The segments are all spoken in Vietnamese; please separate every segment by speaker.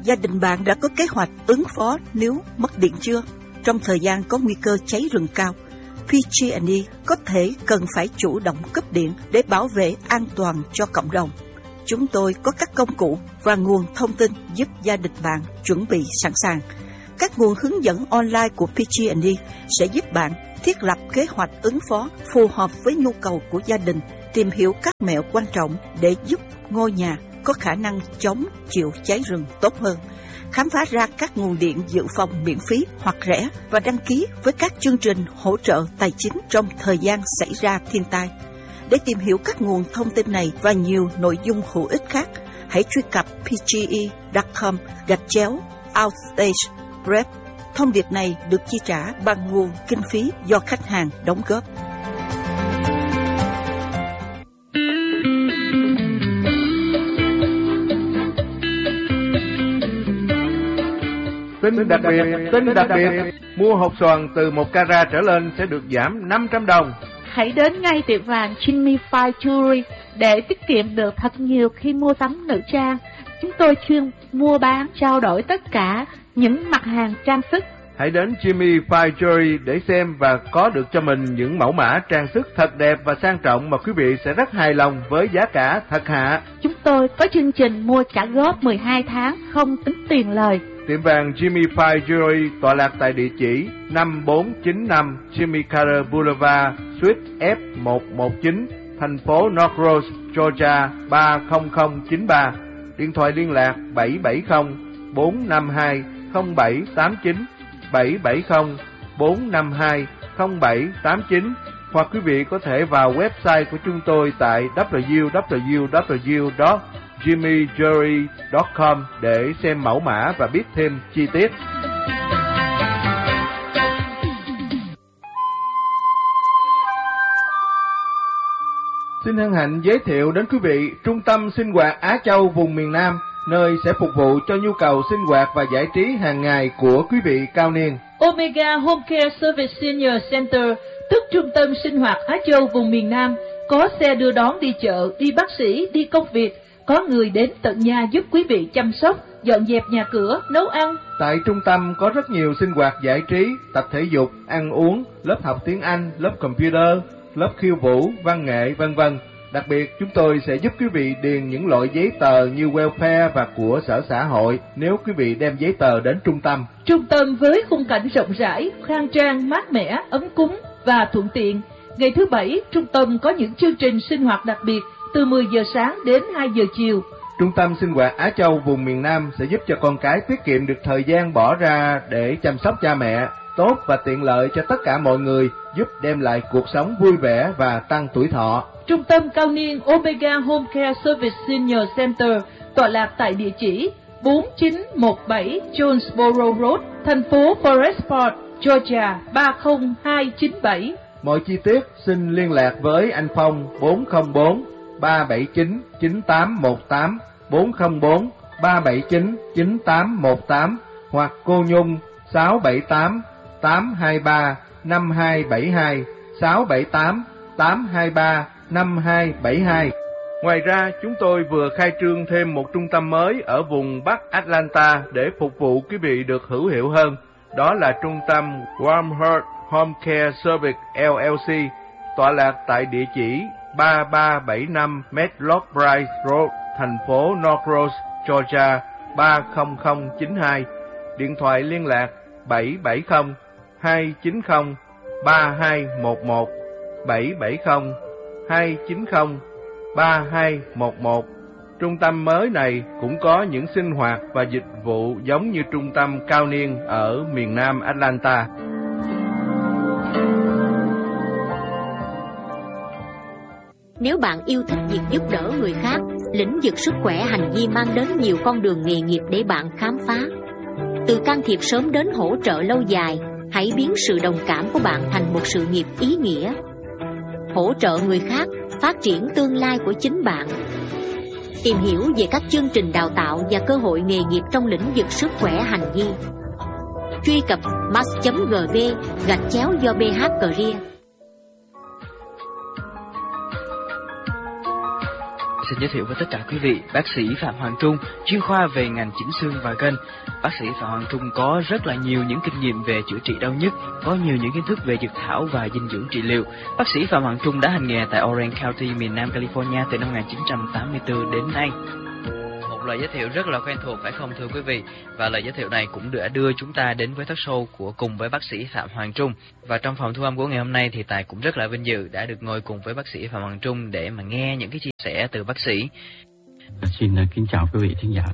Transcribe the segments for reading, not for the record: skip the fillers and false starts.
Speaker 1: Gia đình bạn đã có kế hoạch ứng phó nếu mất điện chưa? Trong thời gian có nguy cơ cháy rừng cao, PG&E có thể cần phải chủ động cấp điện để bảo vệ an toàn cho cộng đồng. Chúng tôi có các công cụ và nguồn thông tin giúp gia đình bạn chuẩn bị sẵn sàng. Các nguồn hướng dẫn online của PG&E sẽ giúp bạn thiết lập kế hoạch ứng phó phù hợp với nhu cầu của gia đình, tìm hiểu các mẹo quan trọng để giúp ngôi nhà có khả năng chống chịu cháy rừng tốt hơn, khám phá ra các nguồn điện dự phòng miễn phí hoặc rẻ và đăng ký với các chương trình hỗ trợ tài chính trong thời gian xảy ra thiên tai. Để tìm hiểu các nguồn thông tin này và nhiều nội dung hữu ích khác, hãy truy cập pge.com/outage prep. Thông điệp này được chi trả bằng nguồn kinh phí do khách hàng đóng góp.
Speaker 2: Tin đặc biệt, mua hột xoàn từ 1 carat trở lên sẽ được giảm 500 đồng.
Speaker 3: Hãy đến ngay tiệm vàng Jimmy Fine Jewelry để tiết kiệm được thật nhiều khi mua sắm nữ trang. Chúng tôi chuyên mua bán, trao đổi tất cả những mặt hàng trang sức.
Speaker 2: Hãy đến Jimmy Fine Jewelry để xem và có được cho mình những mẫu mã trang sức thật đẹp và sang trọng mà quý vị sẽ rất hài lòng với giá cả thật hạ.
Speaker 3: Chúng tôi có chương trình mua trả góp 12 tháng không tính tiền lời.
Speaker 2: Tiệm vàng Jimmy Fine Jewelry tọa lạc tại địa chỉ 5495 Jimmy Carter Boulevard, Suite F119, thành phố North Rose, Georgia 30093. Điện thoại liên lạc 770-452-0789, 770-452-0789, hoặc quý vị có thể vào website của chúng tôi tại www.jimmyjewelry.com để xem mẫu mã và biết thêm chi tiết. Xin hân hạnh giới thiệu đến quý vị Trung tâm Sinh hoạt Á Châu vùng miền Nam, nơi sẽ phục vụ cho nhu cầu sinh hoạt và giải trí hàng ngày của quý vị cao niên.
Speaker 4: Omega Home Care Service Senior Center, tức Trung tâm Sinh hoạt Á Châu vùng miền Nam, có xe đưa đón đi chợ, đi bác sĩ, đi công việc, có người đến tận nhà giúp quý vị chăm sóc, dọn dẹp nhà cửa, nấu ăn.
Speaker 2: Tại trung tâm có rất nhiều sinh hoạt giải trí, tập thể dục, ăn uống, lớp học tiếng Anh, lớp computer, lớp khiêu vũ, văn nghệ, v.v. Đặc biệt, chúng tôi sẽ giúp quý vị điền những loại giấy tờ như welfare và của sở xã hội nếu quý vị đem giấy tờ đến trung tâm.
Speaker 4: Trung tâm với khung cảnh rộng rãi, khang trang, mát mẻ, ấm cúng và thuận tiện. Ngày thứ Bảy, trung tâm có những chương trình sinh hoạt đặc biệt từ 10 giờ sáng đến 2 giờ chiều.
Speaker 2: Trung tâm Sinh hoạt Á Châu vùng miền Nam sẽ giúp cho con cái tiết kiệm được thời gian bỏ ra để chăm sóc cha mẹ, tốt và tiện lợi cho tất cả mọi người, giúp đem lại cuộc sống vui vẻ và tăng tuổi thọ.
Speaker 4: Trung tâm cao niên Omega Home Care Service Senior Center tọa lạc tại địa chỉ 4917 Jonesboro Road, thành phố Forestport, Georgia 30297.
Speaker 2: Mọi chi tiết xin liên lạc với anh Phong 404 379 9818, 404 379 9818, hoặc cô Nhung 678 823 5272, 678 823 5272. Ngoài ra, chúng tôi vừa khai trương thêm một trung tâm mới ở vùng Bắc Atlanta để phục vụ quý vị được hữu hiệu hơn. Đó là trung tâm Warm Heart Home Care Service LLC, tọa lạc tại địa chỉ 3375 Medlock Bryce Road, thành phố North Rose, Georgia 30092. Điện thoại liên lạc 770 290 3211, 770 290 3211. Trung tâm mới này cũng có những sinh hoạt và dịch vụ giống như trung tâm cao niên ở miền Nam Atlanta.
Speaker 5: Nếu bạn yêu thích việc giúp đỡ người khác, lĩnh vực sức khỏe hành vi mang đến nhiều con đường nghề nghiệp để bạn khám phá. Từ can thiệp sớm đến hỗ trợ lâu dài, hãy biến sự đồng cảm của bạn thành một sự nghiệp ý nghĩa. Hỗ trợ người khác, phát triển tương lai của chính bạn. Tìm hiểu về các chương trình đào tạo và cơ hội nghề nghiệp trong lĩnh vực sức khỏe hành vi. Truy cập max.gb/do BH Career.
Speaker 6: Xin giới thiệu với tất cả quý vị, bác sĩ Phạm Hoàng Trung, chuyên khoa về ngành chỉnh xương và gân. Bác sĩ Phạm Hoàng Trung có rất là nhiều những kinh nghiệm về chữa trị đau nhức, có nhiều những kiến thức về dược thảo và dinh dưỡng trị liệu. Bác sĩ Phạm Hoàng Trung đã hành nghề tại Orange County, miền Nam California từ năm 1984 đến nay. Một lời giới thiệu rất là quen thuộc phải không thưa quý vị? Và lời giới thiệu này cũng đã đưa chúng ta đến với talk show của cùng với bác sĩ Phạm Hoàng Trung. Và trong phòng thu âm của ngày hôm nay thì Tài cũng rất là vinh dự đã được ngồi cùng với bác sĩ Phạm Hoàng Trung để mà nghe những cái chia sẻ từ bác sĩ.
Speaker 7: Xin kính chào quý vị thính giả.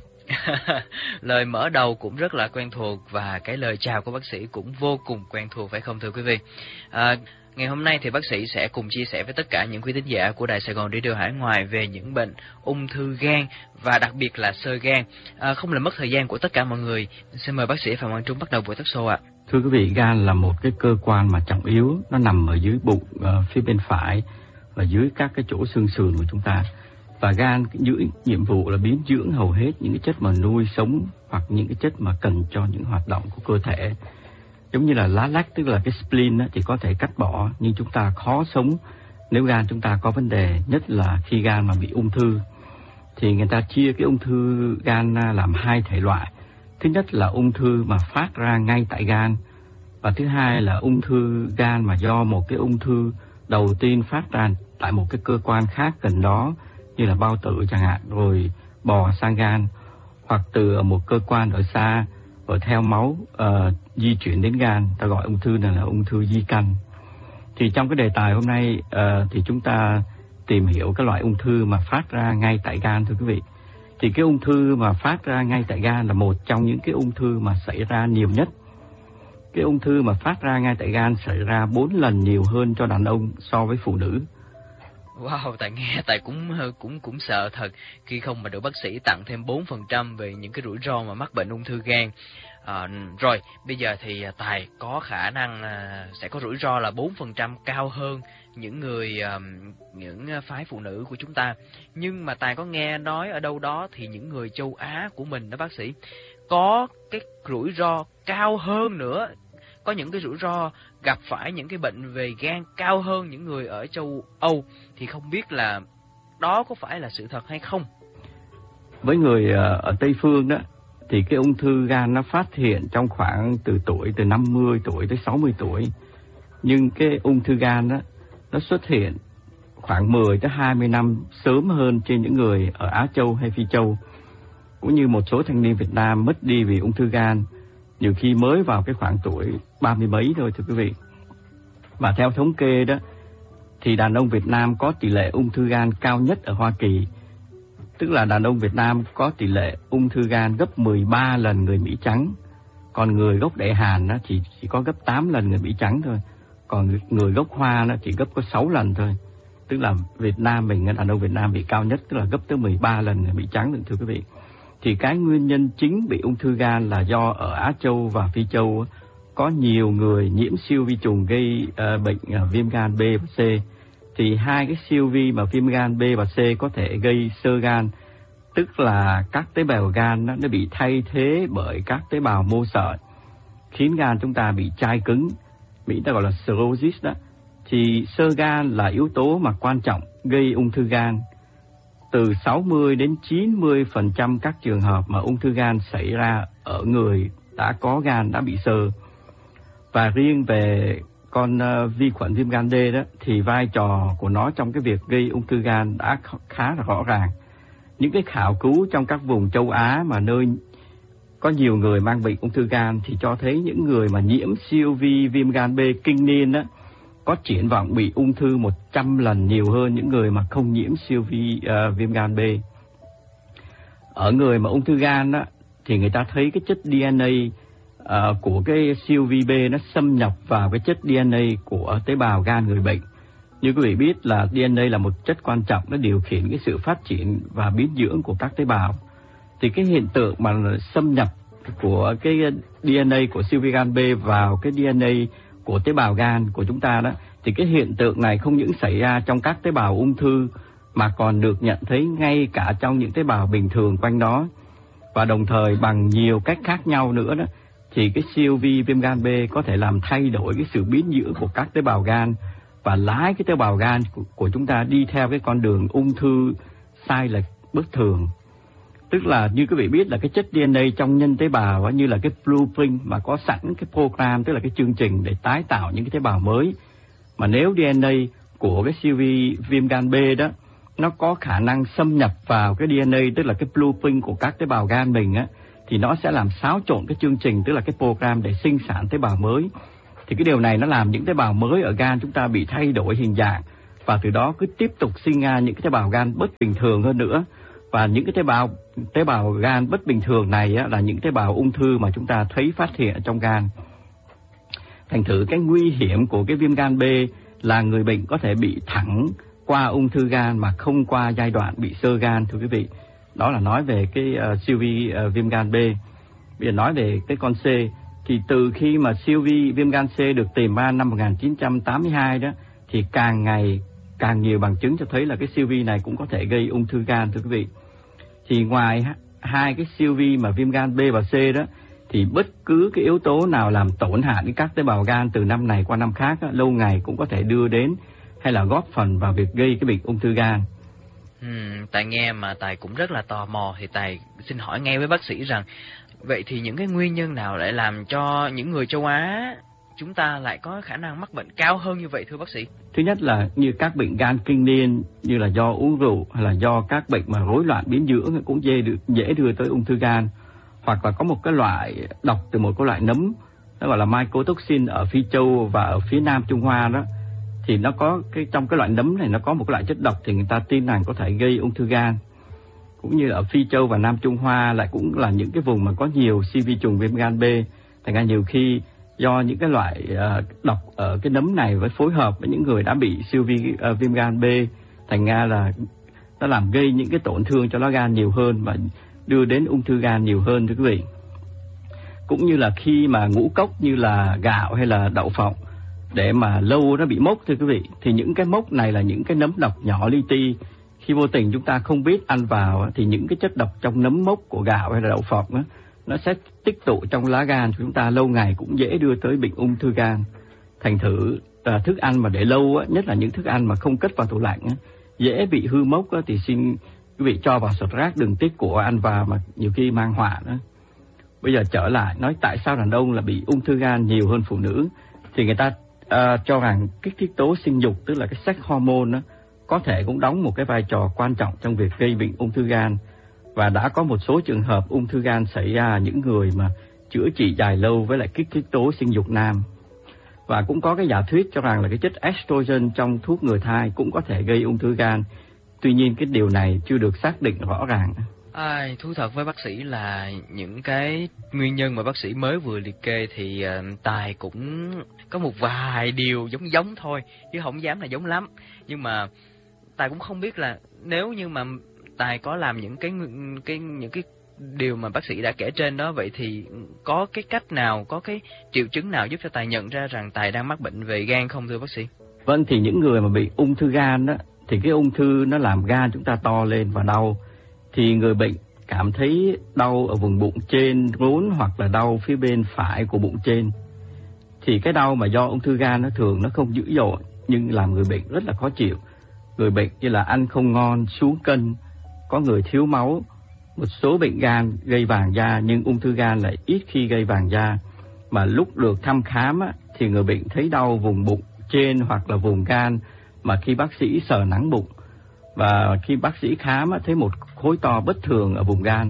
Speaker 6: Lời mở đầu cũng rất là quen thuộc và cái lời chào của bác sĩ cũng vô cùng quen thuộc phải không thưa quý vị? Ngày hôm nay thì bác sĩ sẽ cùng chia sẻ với tất cả những quý thính giả của Đài Sài Gòn Radio Hải Ngoại về những bệnh ung thư gan và đặc biệt là xơ gan. Không làm mất thời gian của tất cả mọi người, xin mời bác sĩ Phạm Hoàng Trung bắt đầu buổi talk show ạ.
Speaker 7: Thưa quý vị, gan là một cái cơ quan mà trọng yếu, nó nằm ở dưới bụng phía bên phải và dưới các cái chỗ xương sườn của chúng ta. Và gan giữ nhiệm vụ là biến dưỡng hầu hết những cái chất mà nuôi sống hoặc những cái chất mà cần cho những hoạt động của cơ thể. Giống như là lá lách, tức là cái spleen thì có thể cắt bỏ, nhưng chúng ta khó sống nếu gan chúng ta có vấn đề, nhất là khi gan mà bị ung thư. Thì người ta chia cái ung thư gan làm hai thể loại. Thứ nhất là ung thư mà phát ra ngay tại gan, và thứ hai là ung thư gan mà do một cái ung thư đầu tiên phát ra tại một cái cơ quan khác gần đó, như là bao tử chẳng hạn, rồi bò sang gan, hoặc từ một cơ quan ở xa và theo máu di chuyển đến gan. Ta gọi ung thư này là ung thư di căn. Thì trong cái đề tài hôm nay thì chúng ta tìm hiểu cái loại ung thư mà phát ra ngay tại gan thưa quý vị. Thì cái ung thư mà phát ra ngay tại gan là một trong những cái ung thư mà xảy ra nhiều nhất. Cái ung thư mà phát ra ngay tại gan xảy ra 4 lần nhiều hơn cho đàn ông so với phụ nữ.
Speaker 6: Wow, Tài nghe Tài cũng sợ thật khi không mà được bác sĩ tặng thêm 4% về những cái rủi ro mà mắc bệnh ung thư gan. Rồi, bây giờ thì Tài có khả năng sẽ có rủi ro là 4% cao hơn những người những phái phụ nữ của chúng ta. Nhưng mà Tài có nghe nói ở đâu đó thì những người châu Á của mình đó bác sĩ có cái rủi ro cao hơn nữa, có những cái rủi ro gặp phải những cái bệnh về gan cao hơn những người ở châu Âu, thì không biết là đó có phải là sự thật hay không?
Speaker 7: Với người ở Tây Phương đó thì cái ung thư gan nó phát hiện trong khoảng từ 50 tuổi tới 60 tuổi. Nhưng cái ung thư gan đó nó xuất hiện khoảng 10 tới 20 năm sớm hơn trên những người ở Á Châu hay Phi Châu. Cũng như một số thanh niên Việt Nam mất đi vì ung thư gan nhiều khi mới vào cái khoảng tuổi 30 mấy thôi thưa quý vị. Và theo thống kê đó thì đàn ông Việt Nam có tỷ lệ ung thư gan cao nhất ở Hoa Kỳ. Tức là đàn ông Việt Nam có tỷ lệ ung thư gan gấp 13 lần người Mỹ trắng. Còn người gốc Đại Hàn đó chỉ có gấp 8 lần người Mỹ trắng thôi. Còn người gốc Hoa nó chỉ gấp có 6 lần thôi. Tức là Việt Nam mình, đàn ông Việt Nam bị cao nhất, tức là gấp tới 13 lần người Mỹ trắng thưa quý vị. Thì cái nguyên nhân chính bị ung thư gan là do ở Á Châu và Phi Châu có nhiều người nhiễm siêu vi trùng gây bệnh viêm gan B và C. Thì hai cái siêu vi mà viêm gan B và C có thể gây xơ gan, tức là các tế bào gan nó bị thay thế bởi các tế bào mô sợi, khiến gan chúng ta bị chai cứng, Mỹ ta gọi là cirrhosis đó. Thì xơ gan là yếu tố mà quan trọng gây ung thư gan. Từ 60 đến 90% các trường hợp mà ung thư gan xảy ra ở người đã có gan đã bị xơ. Và riêng về con vi khuẩn viêm gan D đó thì vai trò của nó trong cái việc gây ung thư gan đã khá là rõ ràng. Những cái khảo cứu trong các vùng châu Á mà nơi có nhiều người mang bệnh ung thư gan thì cho thấy những người mà nhiễm siêu vi viêm gan B kinh niên đó có triển vọng bị ung thư 100 lần nhiều hơn những người mà không nhiễm siêu vi viêm gan B. Ở người mà ung thư gan đó thì người ta thấy cái chất DNA của cái siêu vi B nó xâm nhập vào cái chất DNA của tế bào gan người bệnh. Như quý vị biết là DNA là một chất quan trọng, nó điều khiển cái sự phát triển và biến dưỡng của các tế bào. Thì cái hiện tượng mà xâm nhập của cái DNA của siêu vi gan B vào cái DNA của tế bào gan của chúng ta đó, thì cái hiện tượng này không những xảy ra trong các tế bào ung thư mà còn được nhận thấy ngay cả trong những tế bào bình thường quanh đó. Và đồng thời bằng nhiều cách khác nhau nữa đó, thì cái siêu vi viêm gan B có thể làm thay đổi cái sự biến dưỡng của các tế bào gan và lái cái tế bào gan của chúng ta đi theo cái con đường ung thư sai lệch bất thường. Tức là như quý vị biết là cái chất DNA trong nhân tế bào như là cái blueprint mà có sẵn cái program, tức là cái chương trình để tái tạo những cái tế bào mới. Mà nếu DNA của cái siêu vi viêm gan B đó nó có khả năng xâm nhập vào cái DNA, tức là cái blueprint của các tế bào gan mình thì nó sẽ làm xáo trộn cái chương trình, tức là cái program để sinh sản tế bào mới. Thì cái điều này nó làm những tế bào mới ở gan chúng ta bị thay đổi hình dạng, và từ đó cứ tiếp tục sinh ra những cái tế bào gan bất bình thường hơn nữa. Và những cái tế bào gan bất bình thường này là những tế bào ung thư mà chúng ta thấy phát hiện ở trong gan. Thành thử cái nguy hiểm của cái viêm gan B là người bệnh có thể bị thẳng qua ung thư gan mà không qua giai đoạn bị xơ gan, thưa quý vị. Đó là nói về cái siêu vi viêm gan B. Bây giờ nói về cái con C, thì từ khi mà siêu vi viêm gan C được tìm ra năm 1982 đó, thì càng ngày càng nhiều bằng chứng cho thấy là cái siêu vi này cũng có thể gây ung thư gan, thưa quý vị. Thì ngoài hai cái siêu vi mà viêm gan B và C đó, thì bất cứ cái yếu tố nào làm tổn hại đến các tế bào gan từ năm này qua năm khác lâu ngày cũng có thể đưa đến hay là góp phần vào việc gây cái bệnh ung thư gan.
Speaker 6: Tài nghe mà Tài cũng rất là tò mò, thì Tài xin hỏi ngay với bác sĩ rằng vậy thì những cái nguyên nhân nào lại làm cho những người châu Á chúng ta lại có khả năng mắc bệnh cao hơn như vậy, thưa bác sĩ?
Speaker 7: Thứ nhất là như các bệnh gan kinh niên, như là do uống rượu hay là do các bệnh mà rối loạn biến dưỡng cũng dễ đưa tới ung thư gan. Hoặc là có một cái loại độc từ một cái loại nấm, nó gọi là mycotoxin ở Phi Châu và ở phía Nam Trung Hoa đó, thì nó có trong cái loại nấm này nó có một cái loại chất độc thì người ta tin rằng có thể gây ung thư gan. Cũng như ở Phi Châu và Nam Trung Hoa lại cũng là những cái vùng mà có nhiều siêu vi trùng viêm gan B, thành ra nhiều khi do những cái loại độc ở cái nấm này với phối hợp với những người đã bị siêu vi viêm gan B, thành ra là nó làm gây những cái tổn thương cho lá gan nhiều hơn và đưa đến ung thư gan nhiều hơn, thưa quý vị. Cũng như là khi mà ngũ cốc như là gạo hay là đậu phộng để mà lâu nó bị mốc, thưa quý vị, thì những cái mốc này là những cái nấm độc nhỏ li ti. Khi vô tình chúng ta không biết ăn vào thì những cái chất độc trong nấm mốc của gạo hay là đậu phộng nó sẽ tích tụ trong lá gan của chúng ta, lâu ngày cũng dễ đưa tới bệnh ung thư gan. Thành thử thức ăn mà để lâu nhất là những thức ăn mà không cất vào tủ lạnh dễ bị hư mốc thì xin quý vị cho vào sọt rác, đừng tiếc của ăn vào mà nhiều khi mang họa nữa. Bây giờ trở lại nói tại sao đàn ông là bị ung thư gan nhiều hơn phụ nữ, thì người ta cho rằng kích thích tố sinh dục, tức là cái sex hormone có thể cũng đóng một cái vai trò quan trọng trong việc gây bệnh ung thư gan. Và đã có một số trường hợp ung thư gan xảy ra ở những người mà chữa trị dài lâu với lại kích thích tố sinh dục nam. Và cũng có cái giả thuyết cho rằng là cái chất estrogen trong thuốc ngừa thai cũng có thể gây ung thư gan. Tuy nhiên cái điều này chưa được xác định rõ ràng.
Speaker 6: Thú thật với bác sĩ là những cái nguyên nhân mà bác sĩ mới vừa liệt kê thì Tài cũng có một vài điều giống thôi, chứ không dám là giống lắm. Nhưng mà Tài cũng không biết là nếu như mà Tài có làm những cái điều mà bác sĩ đã kể trên đó, vậy thì có cái cách nào, có cái triệu chứng nào giúp cho Tài nhận ra rằng Tài đang mắc bệnh về gan không, thưa bác sĩ?
Speaker 7: Vâng, thì những người mà bị ung thư gan đó, thì cái ung thư nó làm gan chúng ta to lên và đau. Thì người bệnh cảm thấy đau ở vùng bụng trên rốn hoặc là đau phía bên phải của bụng trên. Thì cái đau mà do ung thư gan nó thường nó không dữ dội nhưng làm người bệnh rất là khó chịu. Người bệnh như là ăn không ngon, xuống cân, có người thiếu máu. Một số bệnh gan gây vàng da nhưng ung thư gan lại ít khi gây vàng da. Mà lúc được thăm khám thì người bệnh thấy đau vùng bụng trên hoặc là vùng gan mà khi bác sĩ sờ nắng bụng. Và khi bác sĩ khám thấy một khối to bất thường ở vùng gan.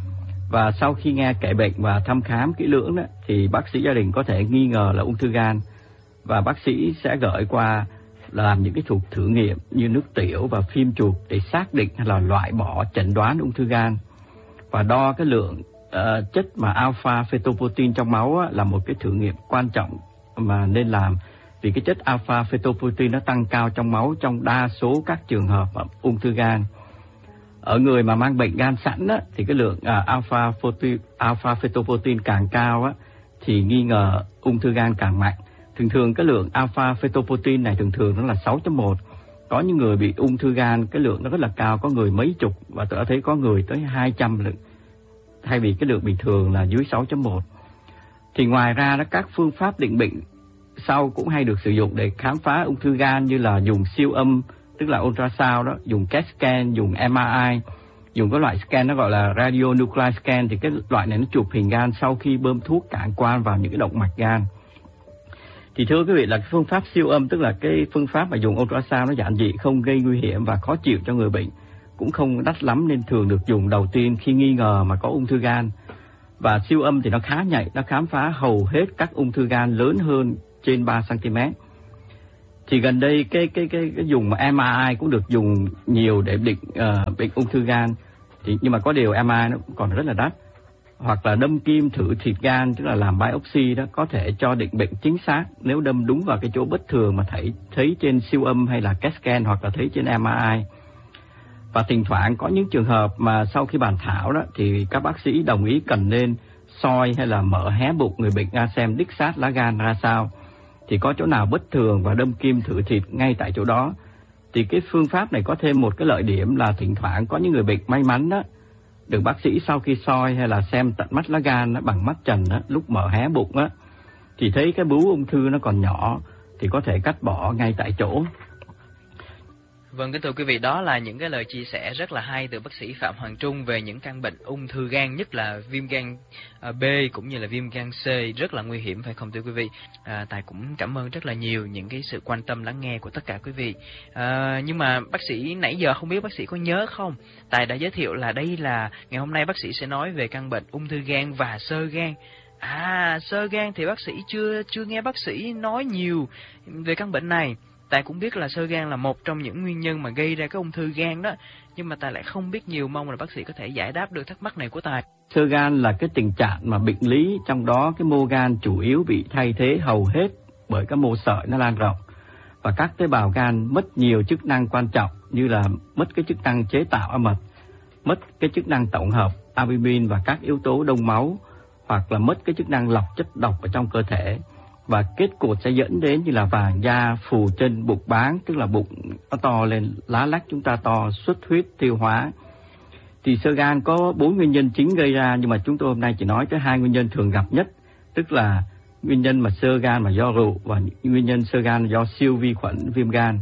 Speaker 7: Và sau khi nghe kể bệnh và thăm khám kỹ lưỡng thì bác sĩ gia đình có thể nghi ngờ là ung thư gan. Và bác sĩ sẽ gửi qua làm những cái cuộc thử nghiệm như nước tiểu và phim chụp để xác định hay là loại bỏ chẩn đoán ung thư gan. Và đo cái lượng chất mà alpha fetoprotein trong máu là một cái thử nghiệm quan trọng mà nên làm. Vì cái chất alpha fetoprotein nó tăng cao trong máu trong đa số các trường hợp ung thư gan. Ở người mà mang bệnh gan sẵn thì cái lượng alpha fetoprotein càng cao thì nghi ngờ ung thư gan càng mạnh. Thường cái lượng alpha fetoprotein này thường nó là 6.1. Có những người bị ung thư gan cái lượng nó rất là cao, có người mấy chục và tôi đã thấy có người tới 200 lượng, thay vì cái lượng bình thường là dưới 6.1. Thì ngoài ra các phương pháp định bệnh sau cũng hay được sử dụng để khám phá ung thư gan như là dùng siêu âm tức là ultrasound đó, dùng CAT scan, dùng MRI, dùng cái loại scan nó gọi là radionuclide scan, thì cái loại này nó chụp hình gan sau khi bơm thuốc cản quang vào những cái động mạch gan. Thì thưa quý vị, là cái phương pháp siêu âm, tức là cái phương pháp mà dùng ultrasound nó giản dị, không gây nguy hiểm và khó chịu cho người bệnh, cũng không đắt lắm, nên thường được dùng đầu tiên khi nghi ngờ mà có ung thư gan. Và siêu âm thì nó khá nhạy, nó khám phá hầu hết các ung thư gan lớn hơn trên 3 cm. Thì gần đây cái dùng MRI cũng được dùng nhiều để định bệnh ung thư gan. Thì nhưng mà có điều MRI nó còn rất là đắt. Hoặc là đâm kim thử thịt gan, tức là làm biopsy đó, có thể cho định bệnh chính xác nếu đâm đúng vào cái chỗ bất thường mà thấy trên siêu âm hay là CAT scan hoặc là thấy trên MRI. Và thỉnh thoảng có những trường hợp mà sau khi bàn thảo đó thì các bác sĩ đồng ý cần nên soi hay là mở hé bụng người bệnh ra xem đích xác lá gan ra sao, thì có chỗ nào bất thường và đâm kim thử thịt ngay tại chỗ đó. Thì cái phương pháp này có thêm một cái lợi điểm là thỉnh thoảng có những người bệnh may mắn đó, được bác sĩ sau khi soi hay là xem tận mắt lá gan đó, bằng mắt trần đó, lúc mở hé bụng đó, thì thấy cái bướu ung thư nó còn nhỏ thì có thể cắt bỏ ngay tại chỗ.
Speaker 6: Vâng, kính thưa quý vị, đó là những cái lời chia sẻ rất là hay từ bác sĩ Phạm Hoàng Trung về những căn bệnh ung thư gan, nhất là viêm gan B cũng như là viêm gan C, rất là nguy hiểm, phải không thưa quý vị? Tài cũng cảm ơn rất là nhiều những cái sự quan tâm lắng nghe của tất cả quý vị. Nhưng mà bác sĩ nãy giờ không biết bác sĩ có nhớ không? Tài đã giới thiệu là đây là ngày hôm nay bác sĩ sẽ nói về căn bệnh ung thư gan và xơ gan. Xơ gan thì bác sĩ chưa nghe bác sĩ nói nhiều về căn bệnh này. Tài cũng biết là xơ gan là một trong những nguyên nhân mà gây ra cái ung thư gan đó, nhưng mà Tài lại không biết nhiều, mong là bác sĩ có thể giải đáp được thắc mắc này của Tài.
Speaker 7: Xơ gan là cái tình trạng mà bệnh lý, trong đó cái mô gan chủ yếu bị thay thế hầu hết bởi các mô sợi nó lan rộng, và các tế bào gan mất nhiều chức năng quan trọng như là mất cái chức năng chế tạo âm mật, mất cái chức năng tổng hợp albumin và các yếu tố đông máu, hoặc là mất cái chức năng lọc chất độc ở trong cơ thể. Và kết cục sẽ dẫn đến như là vàng da, phù chân, bụng báng, tức là bụng nó to lên, lá lách chúng ta to, xuất huyết, tiêu hóa. Thì xơ gan có 4 nguyên nhân chính gây ra, nhưng mà chúng tôi hôm nay chỉ nói tới 2 nguyên nhân thường gặp nhất, tức là nguyên nhân mà xơ gan mà do rượu và nguyên nhân xơ gan do siêu vi khuẩn viêm gan.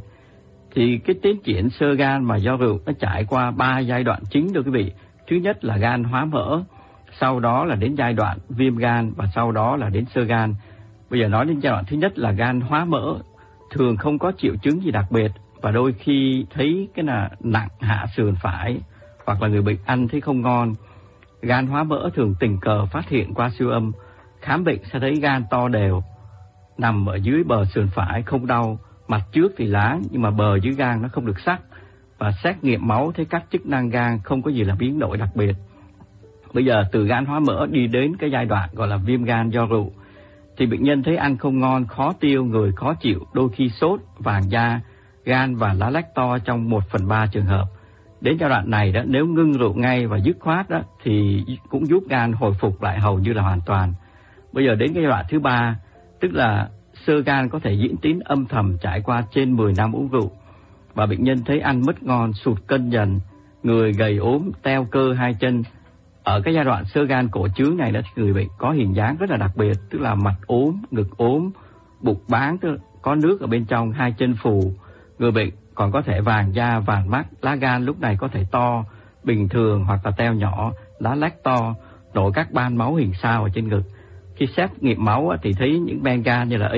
Speaker 7: Thì cái tiến triển xơ gan mà do rượu nó trải qua 3 giai đoạn chính thưa quý vị. Thứ nhất là gan hóa mỡ, sau đó là đến giai đoạn viêm gan và sau đó là đến xơ gan. Bây giờ nói đến giai đoạn thứ nhất là gan hóa mỡ, thường không có triệu chứng gì đặc biệt và đôi khi thấy cái là nặng hạ sườn phải, hoặc là người bệnh ăn thấy không ngon. Gan hóa mỡ thường tình cờ phát hiện qua siêu âm, khám bệnh sẽ thấy gan to đều, nằm ở dưới bờ sườn phải không đau, mặt trước thì láng nhưng mà bờ dưới gan nó không được sắc, và xét nghiệm máu thấy các chức năng gan không có gì là biến đổi đặc biệt. Bây giờ từ gan hóa mỡ đi đến cái giai đoạn gọi là viêm gan do rượu, thì bệnh nhân thấy ăn không ngon, khó tiêu, người khó chịu, đôi khi sốt, vàng da, gan và lá lách to trong 1/3 trường hợp. Đến giai đoạn này đó, nếu ngưng rượu ngay và dứt khoát đó, thì cũng giúp gan hồi phục lại hầu như là hoàn toàn. Bây giờ đến cái giai đoạn thứ 3, tức là xơ gan có thể diễn tiến âm thầm trải qua trên 10 năm uống rượu, và bệnh nhân thấy ăn mất ngon, sụt cân dần, người gầy ốm, teo cơ hai chân. Ở cái giai đoạn xơ gan cổ trướng này đó thì người bệnh có hình dáng rất là đặc biệt, tức là mặt ốm, ngực ốm, bụng báng, tức là có nước ở bên trong, hai chân phù. Người bệnh còn có thể vàng da, vàng mắt, lá gan lúc này có thể to, bình thường hoặc là teo nhỏ, lá lách to, nổi các ban máu hình sao ở trên ngực. Khi xét nghiệm máu thì thấy những ben gan như là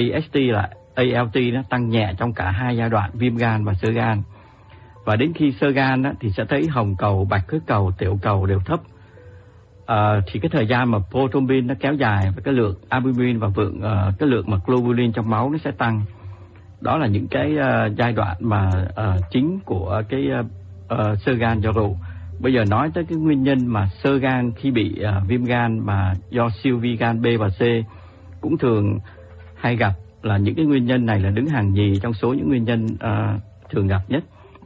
Speaker 7: ALT nó tăng nhẹ trong cả hai giai đoạn viêm gan và xơ gan. Và đến khi xơ gan thì sẽ thấy hồng cầu, bạch huyết cầu, tiểu cầu đều thấp. Thì cái thời gian mà prothrombin nó kéo dài và cái lượng albumin và cái lượng mà globulin trong máu nó sẽ tăng. Đó là những cái giai đoạn mà chính của cái xơ gan do rượu. Bây giờ nói tới cái nguyên nhân mà xơ gan khi bị viêm gan mà do siêu vi gan B và C cũng thường hay gặp, là những cái nguyên nhân này là đứng hàng nhì trong số những nguyên nhân thường gặp nhất.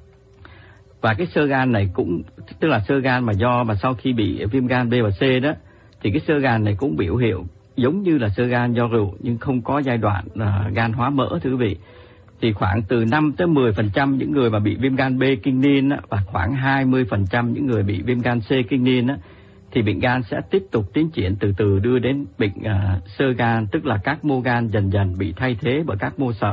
Speaker 7: Và cái xơ gan này cũng, tức là xơ gan mà sau khi bị viêm gan B và C đó, thì cái xơ gan này cũng biểu hiện giống như là xơ gan do rượu nhưng không có giai đoạn gan hóa mỡ thưa quý vị. Thì khoảng từ 5 tới 10% những người mà bị viêm gan B kinh niên và khoảng 20% những người bị viêm gan C kinh niên thì bệnh gan sẽ tiếp tục tiến triển từ từ đưa đến bệnh xơ gan, tức là các mô gan dần dần bị thay thế bởi các mô sợi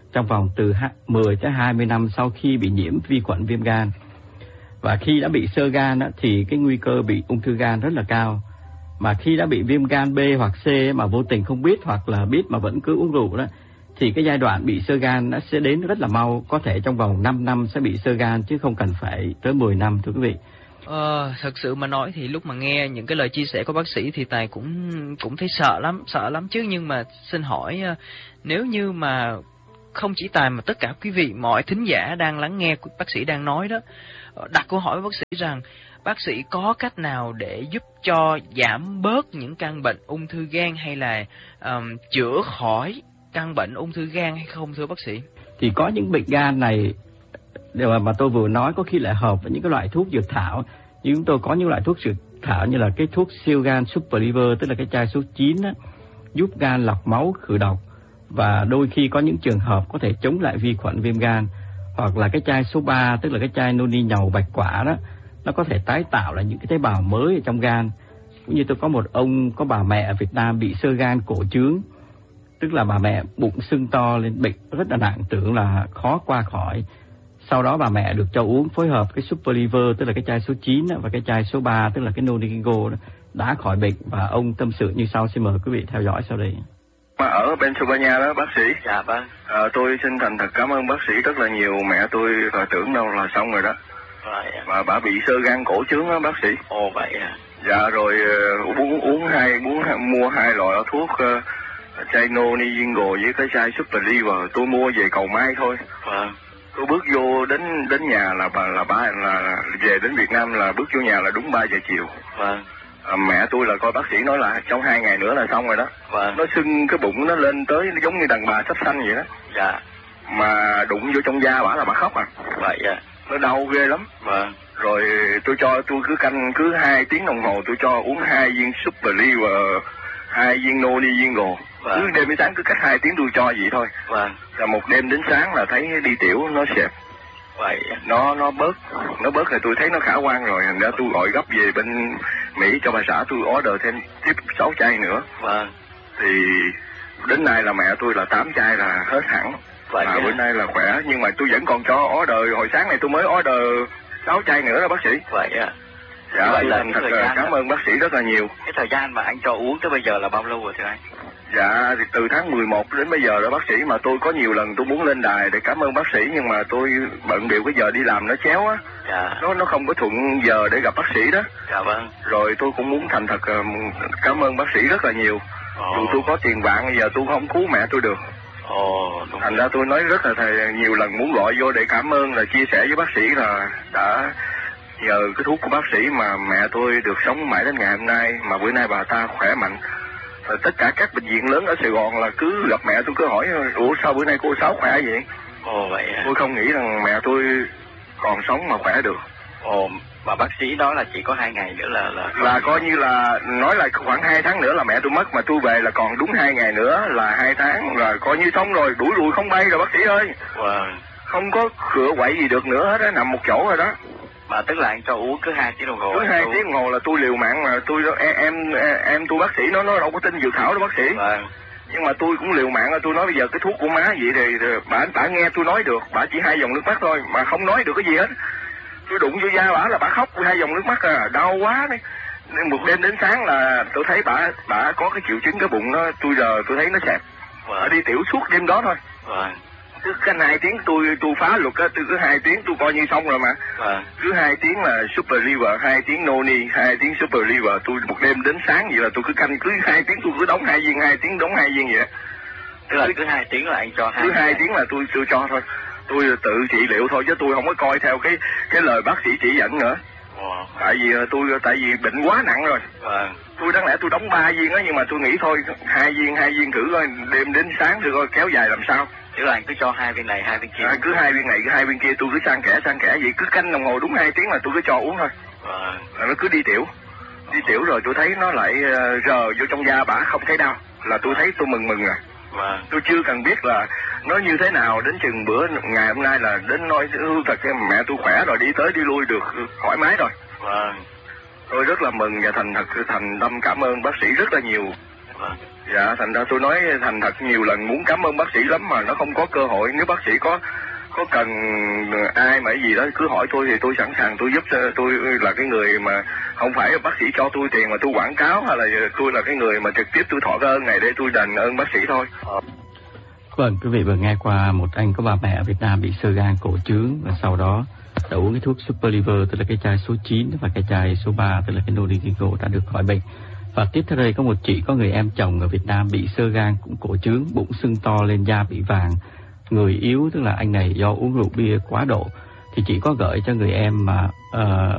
Speaker 7: trong vòng từ 10 tới 20 năm sau khi bị nhiễm vi khuẩn viêm gan. Và khi đã bị xơ gan á, thì cái nguy cơ bị ung thư gan rất là cao. Mà khi đã bị viêm gan B hoặc C mà vô tình không biết, hoặc là biết mà vẫn cứ uống rượu đó, thì cái giai đoạn bị xơ gan nó sẽ đến rất là mau, có thể trong vòng 5 năm sẽ bị xơ gan chứ không cần phải tới 10 năm thưa quý vị.
Speaker 6: Thật sự mà nói thì lúc mà nghe những cái lời chia sẻ của bác sĩ thì Tài cũng thấy sợ lắm chứ. Nhưng mà xin hỏi, nếu như mà không chỉ Tài mà tất cả quý vị, mọi thính giả đang lắng nghe bác sĩ đang nói đó, đặt câu hỏi với bác sĩ rằng bác sĩ có cách nào để giúp cho giảm bớt những căn bệnh ung thư gan hay là chữa khỏi căn bệnh ung thư gan hay không thưa bác sĩ?
Speaker 7: Thì có những bệnh gan này điều mà tôi vừa nói có khi lại hợp với những cái loại thuốc dược thảo. Nhưng chúng tôi có những loại thuốc dược thảo như là cái thuốc siêu gan Super Liver, tức là cái chai số 9 đó, giúp gan lọc máu khử độc, và đôi khi có những trường hợp có thể chống lại vi khuẩn viêm gan. Hoặc là cái chai số 3, tức là cái chai noni nhầu bạch quả đó, nó có thể tái tạo lại những cái tế bào mới ở trong gan. Cũng như tôi có bà mẹ ở Việt Nam bị xơ gan cổ trướng, tức là bà mẹ bụng sưng to lên, bệnh rất là nặng, tưởng là khó qua khỏi. Sau đó bà mẹ được cho uống phối hợp cái Super Liver, tức là cái chai số 9 đó, và cái chai số 3, tức là cái Nonigo đó, đã khỏi bệnh. Và ông tâm sự như sau, xin mời quý vị theo dõi sau đây.
Speaker 8: Mà ở Pennsylvania đó bác sĩ.
Speaker 9: Dạ vâng.
Speaker 8: Tôi xin thành thật cảm ơn bác sĩ rất là nhiều. Mẹ tôi là tưởng đâu là xong rồi đó.
Speaker 9: Vậy à.
Speaker 8: Mà bà bị xơ gan cổ trướng đó bác sĩ.
Speaker 9: Ồ vậy à.
Speaker 8: Dạ rồi mua hai loại thuốc chai Nonigo với cái chai Super Liver. Tôi mua về cầu may thôi.
Speaker 9: Vâng.
Speaker 8: Tôi bước vô đến nhà là về đến Việt Nam là bước vô nhà là đúng 3 giờ chiều.
Speaker 9: Vâng.
Speaker 8: Mẹ tôi là coi bác sĩ nói là trong 2 ngày nữa là xong rồi đó.
Speaker 9: Vâng.
Speaker 8: Nó sưng cái bụng nó lên tới nó giống như đàn bà sắp sanh vậy đó.
Speaker 9: Dạ.
Speaker 8: Mà đụng vô trong da bả là bà khóc à.
Speaker 9: Vậy à.
Speaker 8: Nó đau ghê lắm.
Speaker 9: Vâng.
Speaker 8: Rồi tôi cứ 2 tiếng đồng hồ tôi cho uống 2 viên Super Liver, 2 viên Nonigo.
Speaker 9: Vâng.
Speaker 8: Cứ đêm đến sáng cứ cách 2 tiếng tôi cho vậy thôi.
Speaker 9: Vâng.
Speaker 8: Rồi một đêm đến sáng là thấy đi tiểu nó xẹp.
Speaker 9: Vậy
Speaker 8: nó bớt thì tôi thấy nó khả quan rồi, thành ra tôi gọi gấp về bên Mỹ cho bà xã tôi order thêm tiếp 6 chai nữa.
Speaker 9: Vâng.
Speaker 8: Thì đến nay là mẹ tôi là 8 chai là hết hẳn.
Speaker 9: Vậy
Speaker 8: mà bữa nay là khỏe, nhưng mà tôi vẫn còn cho order, hồi sáng này tôi mới order 6 chai nữa đó bác sĩ.
Speaker 9: Vậy à.
Speaker 8: Dạ, vậy là thật là cảm ơn bác sĩ rất là nhiều.
Speaker 9: Cái thời gian mà anh cho uống tới bây giờ là bao lâu rồi thưa anh?
Speaker 8: Dạ, thì từ tháng 11 đến bây giờ đó bác sĩ, mà tôi có nhiều lần tôi muốn lên đài để cảm ơn bác sĩ, nhưng mà tôi bận biểu cái giờ đi làm nó chéo á.
Speaker 9: Dạ.
Speaker 8: Nó không có thuận giờ để gặp bác sĩ đó.
Speaker 9: Dạ vâng.
Speaker 8: Rồi tôi cũng muốn thành thật cảm ơn bác sĩ rất là nhiều. Dù tôi có tiền bạc bây giờ tôi không cứu mẹ tôi được.
Speaker 9: Đúng.
Speaker 8: Thành ra tôi nói rất là nhiều lần muốn gọi vô để cảm ơn, là chia sẻ với bác sĩ là đã nhờ cái thuốc của bác sĩ mà mẹ tôi được sống mãi đến ngày hôm nay, mà bữa nay bà ta khỏe mạnh. Rồi tất cả các bệnh viện lớn ở Sài Gòn là cứ gặp mẹ tôi cứ hỏi ủa sao bữa nay cô Sáu khỏe vậy?
Speaker 9: Vậy à.
Speaker 8: Tôi không nghĩ rằng mẹ tôi còn sống mà khỏe được.
Speaker 9: Mà bác sĩ đó là chỉ có 2 ngày nữa
Speaker 8: là coi như là nói là khoảng 2 tháng nữa là mẹ tôi mất, mà tôi về là còn đúng 2 ngày nữa là 2 tháng, rồi coi như xong rồi, đuổi lùi không bay rồi bác sĩ ơi.
Speaker 9: Wow.
Speaker 8: Không có khựa quậy gì được nữa hết á, nằm một chỗ rồi đó.
Speaker 9: Mà tức là anh cho uống cứ 2 tiếng đồng hồ.
Speaker 8: Cứ 2 tiếng đồng hồ là tôi liều mạng, mà tôi em tôi bác sĩ nó đâu có tin dược thảo đâu bác sĩ.
Speaker 9: Vâng.
Speaker 8: Nhưng mà tôi cũng liều mạng, tôi nói bây giờ cái thuốc của má vậy thì bà nghe tôi nói được, bà chỉ 2 dòng nước mắt thôi mà không nói được cái gì hết. Tôi đụng vô da bả là bả khóc 2 dòng nước mắt à, đau quá đấy. Nên một đêm đến sáng là tôi thấy bả có cái triệu chứng cái bụng nó, tôi thấy nó xẹp. Bả đi tiểu suốt đêm đó thôi.
Speaker 9: Vâng.
Speaker 8: Cứ 2 tiếng tôi phá luật á, cứ 2 tiếng tôi coi như xong rồi mà.
Speaker 9: Vâng.
Speaker 8: Cứ 2 tiếng là Super Liver, 2 tiếng Noni, 2 tiếng Super Liver, tôi một đêm đến sáng vậy là tôi cứ canh, cứ 2 tiếng tôi cứ đóng 2 viên, 2 tiếng đóng 2 viên vậy.
Speaker 9: Tức là cứ 2 tiếng là anh cho 2.
Speaker 8: Cứ 2 tiếng là tôi cho thôi. Tôi tự trị liệu thôi chứ tôi không có coi theo cái lời bác sĩ chỉ dẫn nữa. Tại vì bệnh quá nặng rồi. Tôi đáng lẽ tôi đóng 3 viên á, nhưng mà tôi nghĩ thôi 2 viên thử coi, đêm đến sáng thử coi kéo dài làm sao.
Speaker 9: Tức là anh cứ cho 2 viên này 2 viên kia.
Speaker 8: Cứ 2 viên này cứ 2 viên kia, tôi cứ sang kẽ vậy, cứ canh đồng hồ đúng 2 tiếng là tôi cứ cho uống thôi. Nó cứ đi tiểu rồi tôi thấy nó lại rờ vô trong da bả không thấy đau, là tôi thấy tôi mừng rồi. Tôi chưa cần biết là nó như thế nào, đến chừng bữa ngày hôm nay là đến nói thật mẹ tôi khỏe rồi, đi tới đi lui được thoải mái rồi. Tôi rất là mừng và thành tâm cảm ơn bác sĩ rất là nhiều. Dạ, thành ra tôi nói thành thật nhiều lần muốn cảm ơn bác sĩ lắm mà nó không có cơ hội. Nếu bác sĩ có cần ai mà cái gì đó cứ hỏi tôi thì tôi sẵn sàng tôi giúp. Tôi là cái người mà không phải bác sĩ cho tôi tiền mà tôi quảng cáo, hay là tôi là cái người mà trực tiếp tôi thọ cái ơn này để tôi đền ơn bác sĩ thôi.
Speaker 7: Vâng, quý vị vừa nghe qua một anh có bà mẹ ở Việt Nam bị xơ gan cổ trướng và sau đó đã uống cái thuốc Super Liver, tức là cái chai số 9 và cái chai số 3 tức là cái Norigigo đã được khỏi bệnh. Và tiếp theo đây có một chị có người em chồng ở Việt Nam bị xơ gan cũng cổ trướng, bụng sưng to lên, da bị vàng, người yếu, tức là anh này do uống rượu bia quá độ. Thì chị có gửi cho người em mà